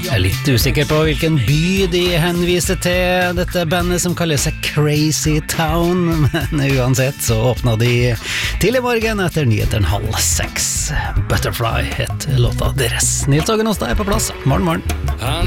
Jeg er litt usikker på hvilken by de henviser til dette bandet som kaller seg Crazy Town, men uansett så åpna de til i morgen etter nyheten 5:30. Butterfly het låta deres. Nils Ågen Åstad er på plass. Morgen.